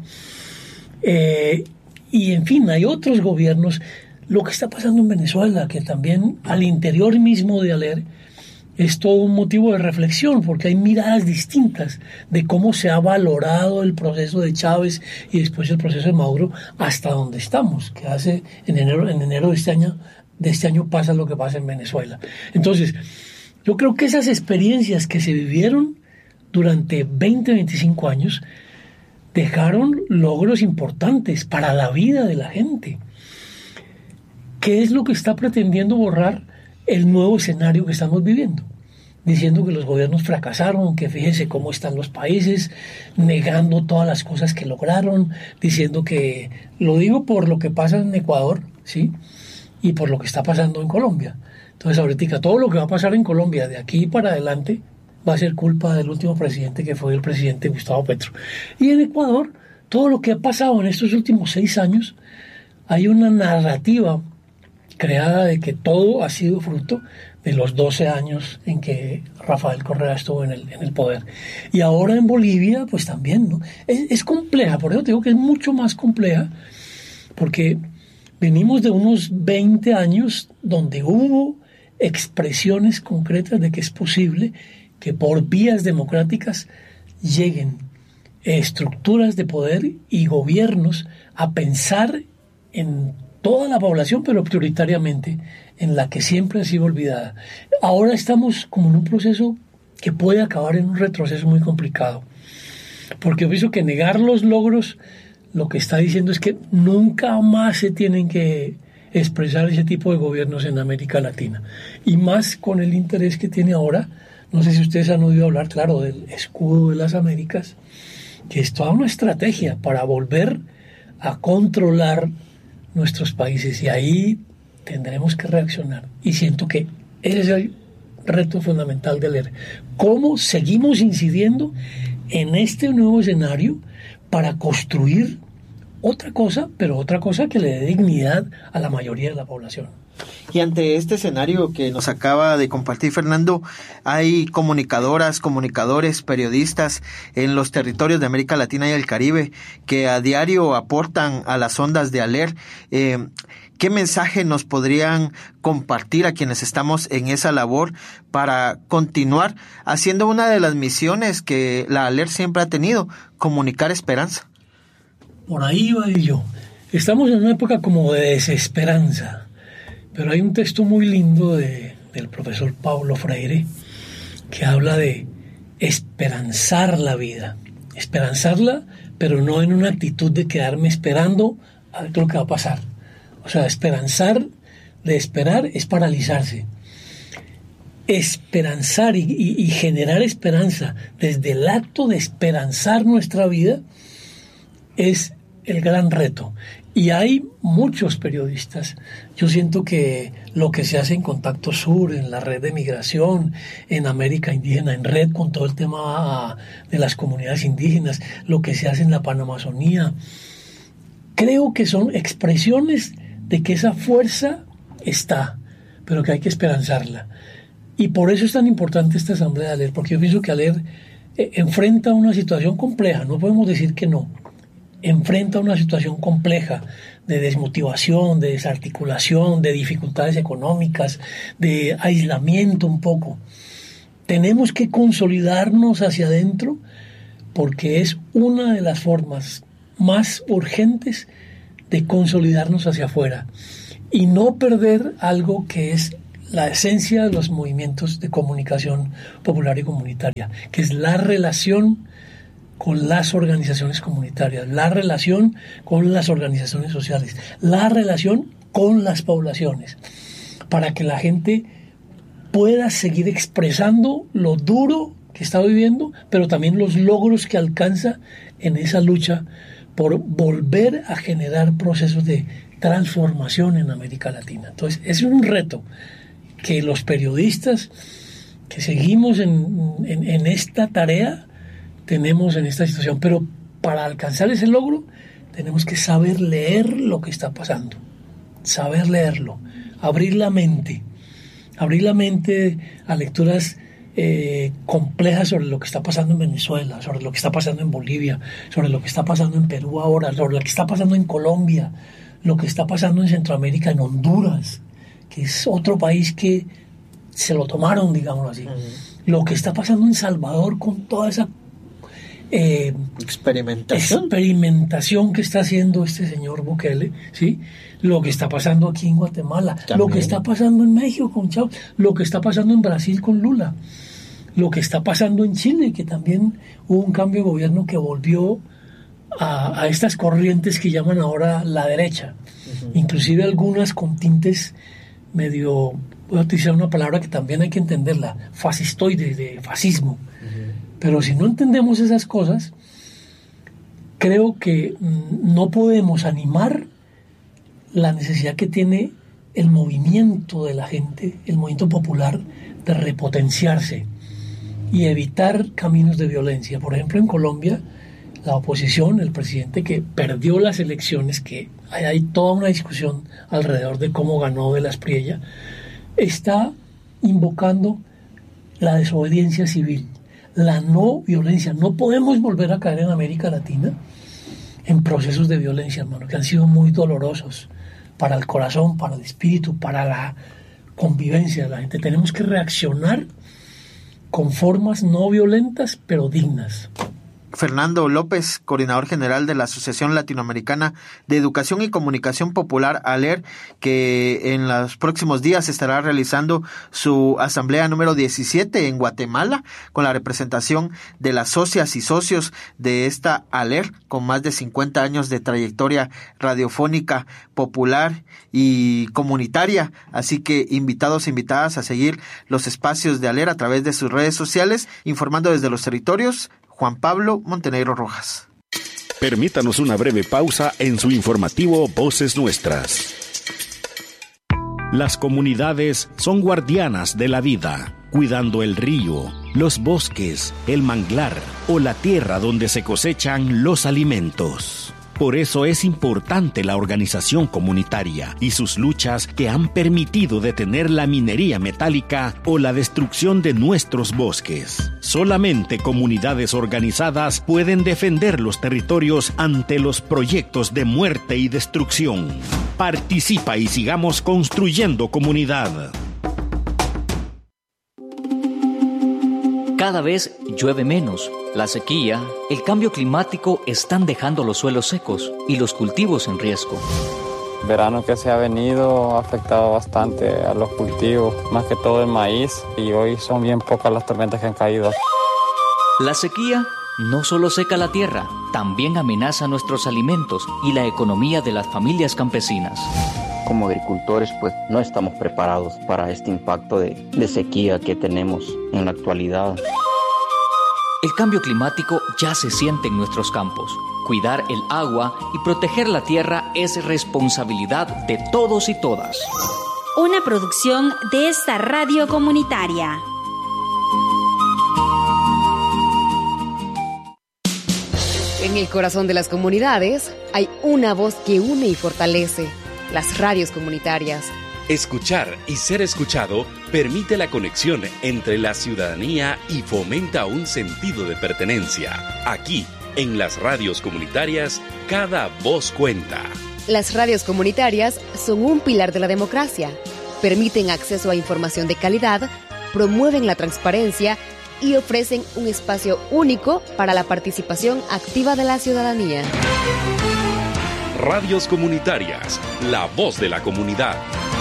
Eh, y en fin, hay otros gobiernos. Lo que está pasando en Venezuela, que también al interior mismo de ALER es todo un motivo de reflexión, porque hay miradas distintas de cómo se ha valorado el proceso de Chávez y después el proceso de Maduro hasta donde estamos, que hace en enero, en enero de este año, de este año pasa lo que pasa en Venezuela. Entonces, yo creo que esas experiencias que se vivieron durante veinte, veinticinco años dejaron logros importantes para la vida de la gente. ¿Qué es lo que está pretendiendo borrar el nuevo escenario que estamos viviendo? Diciendo que los gobiernos fracasaron, que fíjense cómo están los países, negando todas las cosas que lograron, diciendo que, lo digo por lo que pasa en Ecuador, ¿sí? Y por lo que está pasando en Colombia. Entonces ahorita todo lo que va a pasar en Colombia de aquí para adelante va a ser culpa del último presidente, que fue el presidente Gustavo Petro. Y en Ecuador, todo lo que ha pasado en estos últimos seis años, hay una narrativa creada de que todo ha sido fruto de los doce años en que Rafael Correa estuvo en el, en el poder. Y ahora en Bolivia, pues también, ¿no? Es, es compleja, por eso te digo que es mucho más compleja, porque venimos de unos veinte años donde hubo expresiones concretas de que es posible que por vías democráticas lleguen estructuras de poder y gobiernos a pensar en toda la población, pero prioritariamente en la que siempre ha sido olvidada. Ahora estamos como en un proceso que puede acabar en un retroceso muy complicado, porque yo pienso que negar los logros lo que está diciendo es que nunca más se tienen que expresar ese tipo de gobiernos en América Latina, y más con el interés que tiene ahora. No sé si ustedes han oído hablar, claro, del escudo de las Américas, que es toda una estrategia para volver a controlar nuestros países, y ahí tendremos que reaccionar. Y siento que ese es el reto fundamental de ALER. ¿Cómo seguimos incidiendo en este nuevo escenario para construir otra cosa, pero otra cosa que le dé dignidad a la mayoría de la población? Y ante este escenario que nos acaba de compartir Fernando, hay comunicadoras, comunicadores, periodistas en los territorios de América Latina y el Caribe que a diario aportan a las ondas de ALER. Eh, ¿Qué mensaje nos podrían compartir a quienes estamos en esa labor para continuar haciendo una de las misiones que la ALER siempre ha tenido, comunicar esperanza? Por ahí va yo. Estamos en una época como de desesperanza. Pero hay un texto muy lindo de, del profesor Paulo Freire que habla de esperanzar la vida. Esperanzarla, pero no en una actitud de quedarme esperando a ver lo que va a pasar. O sea, esperanzar, de esperar, es paralizarse. Esperanzar y, y, y generar esperanza desde el acto de esperanzar nuestra vida es el gran reto. Y hay muchos periodistas. Yo siento que lo que se hace en Contacto Sur, en la red de migración, en América Indígena, en red con todo el tema de las comunidades indígenas, lo que se hace en la Panamazonía, creo que son expresiones de que esa fuerza está, pero que hay que esperanzarla. Y por eso es tan importante esta asamblea de ALER, porque yo pienso que ALER eh, enfrenta una situación compleja, no podemos decir que no. Enfrenta una situación compleja de desmotivación, de desarticulación, de dificultades económicas, de aislamiento un poco. Tenemos que consolidarnos hacia adentro porque es una de las formas más urgentes de consolidarnos hacia afuera y no perder algo que es la esencia de los movimientos de comunicación popular y comunitaria, que es la relación con las organizaciones comunitarias, la relación con las organizaciones sociales, la relación con las poblaciones, para que la gente pueda seguir expresando lo duro que está viviendo, pero también los logros que alcanza en esa lucha por volver a generar procesos de transformación en América Latina. Entonces, es un reto que los periodistas que seguimos en, en, en esta tarea tenemos en esta situación, pero para alcanzar ese logro tenemos que saber leer lo que está pasando, saber leerlo, abrir la mente, abrir la mente a lecturas eh, complejas sobre lo que está pasando en Venezuela, sobre lo que está pasando en Bolivia, sobre lo que está pasando en Perú ahora, sobre lo que está pasando en Colombia, lo que está pasando en Centroamérica, en Honduras, que es otro país que se lo tomaron, digámoslo así, uh-huh. Lo que está pasando en Salvador con toda esa Eh, experimentación. experimentación que está haciendo este señor Bukele, ¿sí? Lo que está pasando aquí en Guatemala, también. Lo que está pasando en México con Chávez, lo que está pasando en Brasil con Lula, lo que está pasando en Chile, que también hubo un cambio de gobierno que volvió a, a estas corrientes que llaman ahora la derecha, uh-huh. Inclusive algunas con tintes medio, voy a utilizar una palabra que también hay que entenderla, fascistoide, de fascismo. Pero si no entendemos esas cosas, creo que no podemos animar la necesidad que tiene el movimiento de la gente, el movimiento popular, de repotenciarse y evitar caminos de violencia. Por ejemplo, en Colombia, la oposición, el presidente que perdió las elecciones, que hay, hay toda una discusión alrededor de cómo ganó Velas Priella, está invocando la desobediencia civil, la no violencia. No podemos volver a caer en América Latina en procesos de violencia, hermano, que han sido muy dolorosos para el corazón, para el espíritu, para la convivencia de la gente. Tenemos que reaccionar con formas no violentas, pero dignas. Fernando López, coordinador general de la Asociación Latinoamericana de Educación y Comunicación Popular, ALER, que en los próximos días estará realizando su asamblea número diecisiete en Guatemala, con la representación de las socias y socios de esta ALER, con más de cincuenta años de trayectoria radiofónica, popular y comunitaria. Así que invitados e invitadas a seguir los espacios de ALER a través de sus redes sociales, informando desde los territorios. Juan Pablo Montenegro Rojas. Permítanos una breve pausa en su informativo Voces Nuestras. Las comunidades son guardianas de la vida, cuidando el río, los bosques, el manglar o la tierra donde se cosechan los alimentos. Por eso es importante la organización comunitaria y sus luchas que han permitido detener la minería metálica o la destrucción de nuestros bosques. Solamente comunidades organizadas pueden defender los territorios ante los proyectos de muerte y destrucción. Participa y sigamos construyendo comunidad. Cada vez llueve menos. La sequía, el cambio climático están dejando los suelos secos y los cultivos en riesgo. El verano que se ha venido ha afectado bastante a los cultivos, más que todo el maíz, y hoy son bien pocas las tormentas que han caído. La sequía no solo seca la tierra, también amenaza nuestros alimentos y la economía de las familias campesinas. Como agricultores, pues no estamos preparados para este impacto de, de sequía que tenemos en la actualidad. El cambio climático ya se siente en nuestros campos. Cuidar el agua y proteger la tierra es responsabilidad de todos y todas. Una producción de esta radio comunitaria. En el corazón de las comunidades hay una voz que une y fortalece: las radios comunitarias. Escuchar y ser escuchado permite la conexión entre la ciudadanía y fomenta un sentido de pertenencia. Aquí, en las radios comunitarias, cada voz cuenta. Las radios comunitarias son un pilar de la democracia. Permiten acceso a información de calidad, promueven la transparencia y ofrecen un espacio único para la participación activa de la ciudadanía. Radios comunitarias, la voz de la comunidad.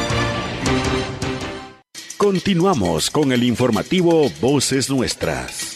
Continuamos con el informativo Voces Nuestras.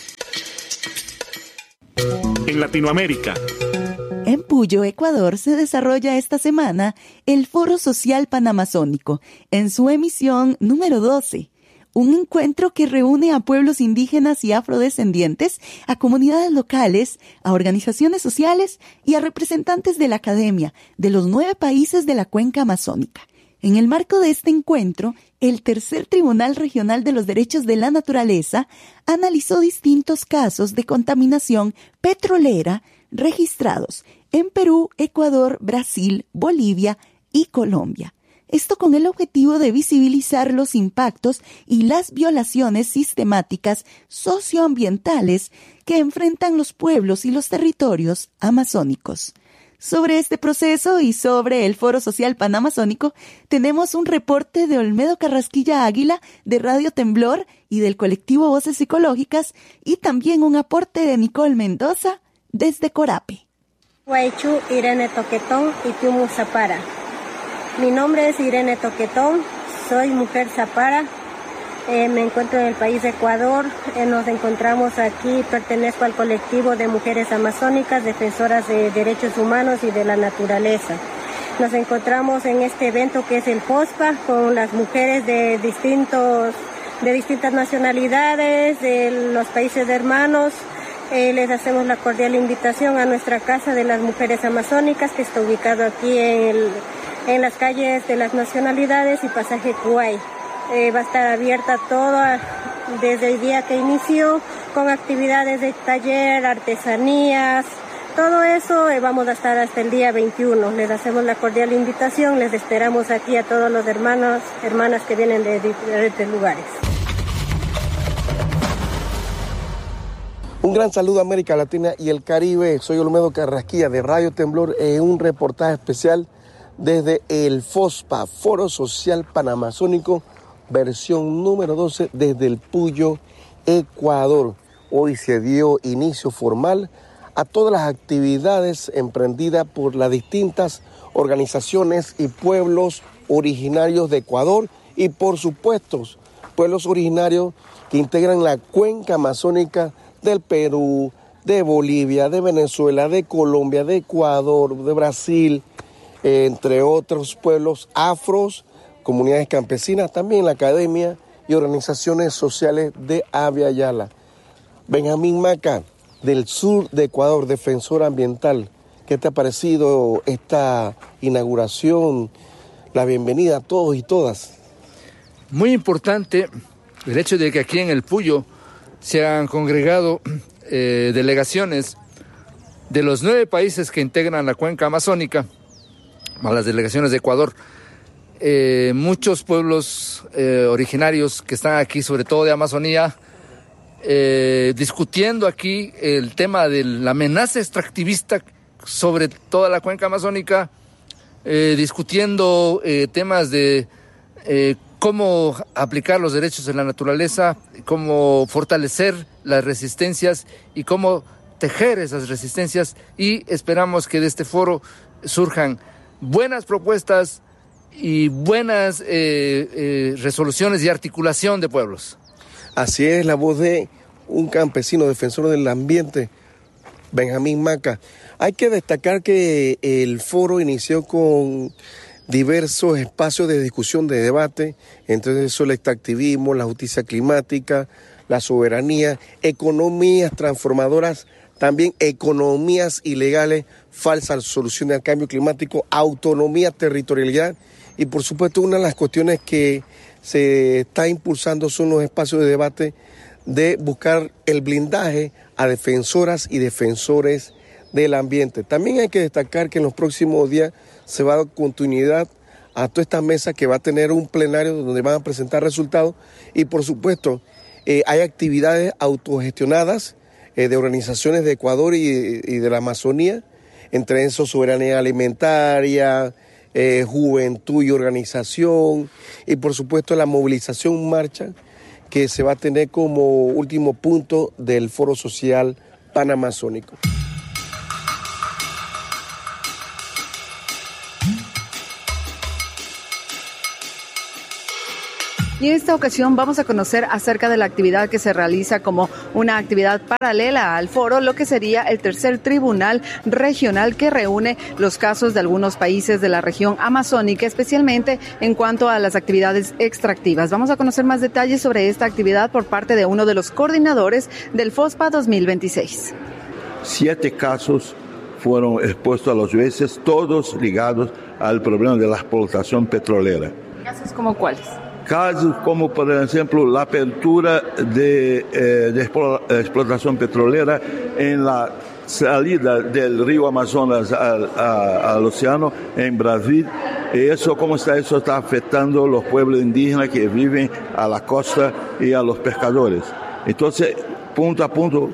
En Latinoamérica. En Puyo, Ecuador, se desarrolla esta semana el Foro Social Panamazónico, en su emisión número doce. Un encuentro que reúne a pueblos indígenas y afrodescendientes, a comunidades locales, a organizaciones sociales y a representantes de la academia de los nueve países de la cuenca amazónica. En el marco de este encuentro, el Tercer Tribunal Regional de los Derechos de la Naturaleza analizó distintos casos de contaminación petrolera registrados en Perú, Ecuador, Brasil, Bolivia y Colombia. Esto con el objetivo de visibilizar los impactos y las violaciones sistemáticas socioambientales que enfrentan los pueblos y los territorios amazónicos. Sobre este proceso y sobre el Foro Social Panamazónico tenemos un reporte de Olmedo Carrasquilla Águila de Radio Temblor y del colectivo Voces Ecológicas, y también un aporte de Nicole Mendoza desde Corape. Guaychú Irene Toquetón y Tiumu Zapara. Mi nombre es Irene Toquetón, soy mujer zapara, eh, me encuentro en el país de Ecuador, eh, nos encontramos aquí, pertenezco al colectivo de mujeres amazónicas, defensoras de derechos humanos y de la naturaleza. Nos encontramos en este evento que es el FOSPA, con las mujeres de distintos, de distintas nacionalidades, de los países hermanos. Eh, les hacemos la cordial invitación a nuestra Casa de las Mujeres Amazónicas, que está ubicado aquí en el en las calles de las nacionalidades y pasaje Kuwait. Eh, va a estar abierta toda desde el día que inició, con actividades de taller, artesanías, todo eso. Eh, vamos a estar hasta el día veintiuno. Les hacemos la cordial invitación, les esperamos aquí a todos los hermanos, hermanas que vienen de diferentes lugares. Un gran saludo a América Latina y el Caribe. Soy Olmedo Carrasquilla de Radio Temblor en un reportaje especial desde el FOSPA, Foro Social Panamazónico, versión número doce, desde el Puyo, Ecuador. Hoy se dio inicio formal a todas las actividades emprendidas por las distintas organizaciones y pueblos originarios de Ecuador y, por supuesto, pueblos originarios que integran la cuenca amazónica del Perú, de Bolivia, de Venezuela, de Colombia, de Ecuador, de Brasil, entre otros pueblos afros, comunidades campesinas, también la academia y organizaciones sociales de Abya Yala. Benjamín Maca, del sur de Ecuador, defensor ambiental, ¿qué te ha parecido esta inauguración? La bienvenida a todos y todas. Muy importante el hecho de que aquí en el Puyo se han congregado eh, delegaciones de los nueve países que integran la cuenca amazónica, a las delegaciones de Ecuador, eh, muchos pueblos eh, originarios que están aquí, sobre todo de Amazonía, eh, discutiendo aquí el tema de la amenaza extractivista sobre toda la cuenca amazónica, eh, discutiendo eh, temas de eh, cómo aplicar los derechos de la naturaleza, cómo fortalecer las resistencias y cómo tejer esas resistencias, y esperamos que de este foro surjan buenas propuestas y buenas eh, eh, resoluciones y articulación de pueblos. Así es, la voz de un campesino defensor del ambiente, Benjamín Maca. Hay que destacar que el foro inició con diversos espacios de discusión, de debate, entre eso el extractivismo, la justicia climática, la soberanía, economías transformadoras, también economías ilegales, falsas soluciones al cambio climático, autonomía, territorialidad y por supuesto una de las cuestiones que se está impulsando son los espacios de debate de buscar el blindaje a defensoras y defensores del ambiente. También hay que destacar que en los próximos días se va a dar continuidad a toda esta mesa que va a tener un plenario donde van a presentar resultados y por supuesto eh, hay actividades autogestionadas eh, de organizaciones de Ecuador y, y de la Amazonía, entre esos soberanía alimentaria, eh, juventud y organización y por supuesto la movilización marcha que se va a tener como último punto del Foro Social Panamazónico. Y en esta ocasión vamos a conocer acerca de la actividad que se realiza como una actividad paralela al foro, lo que sería el tercer tribunal regional que reúne los casos de algunos países de la región amazónica, especialmente en cuanto a las actividades extractivas. Vamos a conocer más detalles sobre esta actividad por parte de uno de los coordinadores del FOSPA dos mil veintiséis. Siete casos fueron expuestos a los jueces, todos ligados al problema de la explotación petrolera. ¿Casos como cuáles? Casos como, por ejemplo, la apertura de, eh, de explotación petrolera en la salida del río Amazonas al, a, al océano en Brasil. Y eso, ¿cómo está? Eso está afectando a los pueblos indígenas que viven a la costa y a los pescadores. Entonces, punto a punto,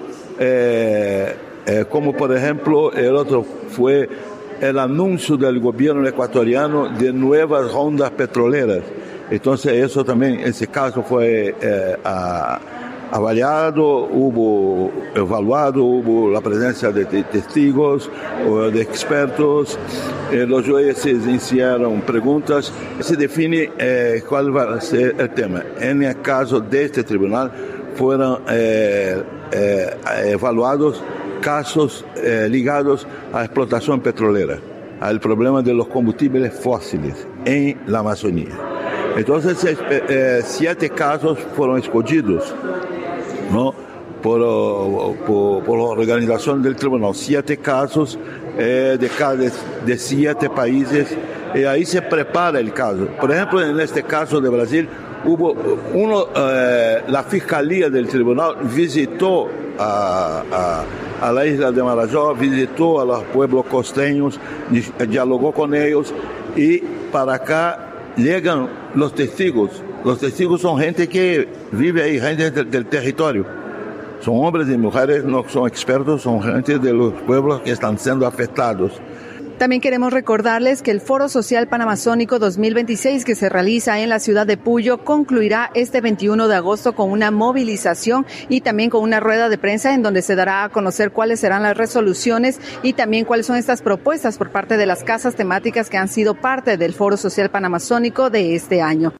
eh, eh, como por ejemplo, el otro fue el anuncio del gobierno ecuatoriano de nuevas rondas petroleras. Entonces eso también, ese caso fue eh, a, avaliado, hubo evaluado, hubo la presencia de, de testigos, de expertos, eh, los jueces hicieron preguntas, se define eh, cuál va a ser el tema. En el caso de este tribunal fueron eh, eh, evaluados casos eh, ligados a explotación petrolera, al problema de los combustibles fósiles en la Amazonía. Entonces, eh, siete casos fueron escogidos, ¿no? por, por, por la organización del tribunal. Siete casos eh, de, cada, de siete países, y ahí se prepara el caso. Por ejemplo, en este caso de Brasil, hubo uno, eh, la fiscalía del tribunal visitó a, a, a la isla de Marajó, visitó a los pueblos costeños, dialogó con ellos, y para acá llegan los testigos. Los testigos son gente que vive ahí, gente del, del territorio. Son hombres y mujeres, no son expertos, son gente de los pueblos que están siendo afectados. También queremos recordarles que el Foro Social Panamazónico dos mil veintiséis, que se realiza en la ciudad de Puyo, concluirá este veintiuno de agosto con una movilización y también con una rueda de prensa en donde se dará a conocer cuáles serán las resoluciones y también cuáles son estas propuestas por parte de las casas temáticas que han sido parte del Foro Social Panamazónico de este año.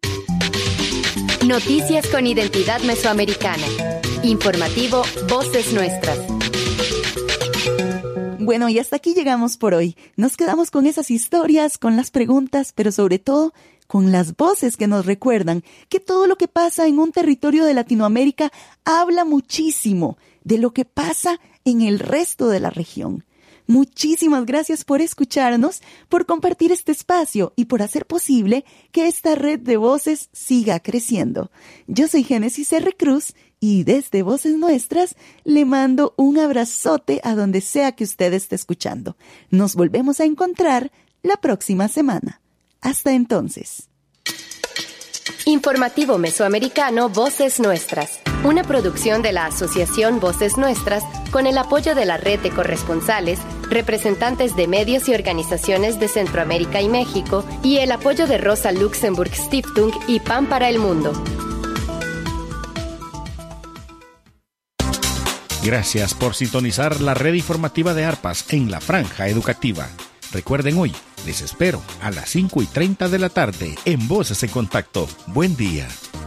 Noticias con identidad mesoamericana. Informativo Voces Nuestras. Bueno, y hasta aquí llegamos por hoy. Nos quedamos con esas historias, con las preguntas, pero sobre todo con las voces que nos recuerdan que todo lo que pasa en un territorio de Latinoamérica habla muchísimo de lo que pasa en el resto de la región. Muchísimas gracias por escucharnos, por compartir este espacio y por hacer posible que esta red de voces siga creciendo. Yo soy Génesis R. Cruz y desde Voces Nuestras le mando un abrazote a donde sea que usted esté escuchando. Nos volvemos a encontrar la próxima semana. Hasta entonces. Informativo Mesoamericano Voces Nuestras. Una producción de la Asociación Voces Nuestras con el apoyo de la Red de Corresponsales, representantes de medios y organizaciones de Centroamérica y México y el apoyo de Rosa Luxemburg Stiftung y Pan para el Mundo. Gracias por sintonizar la red informativa de Arpas en la franja educativa. Recuerden hoy, les espero a las cinco y treinta de la tarde en Voces en Contacto. Buen día.